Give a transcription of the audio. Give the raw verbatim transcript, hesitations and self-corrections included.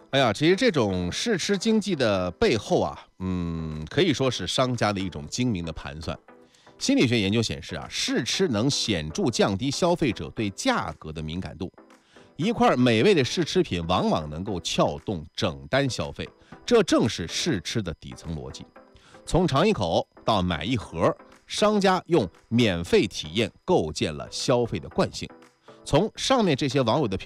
哎呀，其实这种试吃经济的背后啊，嗯，可以说是商家的一种精明的盘算。心理学研究显示啊，试吃能显著降低消费者对价格的敏感度。一块美味的试吃品往往能够撬动整单消费，这正是试吃的底层逻辑。从尝一口到买一盒，商家用免费体验构建了消费的惯性。从上面这些网友的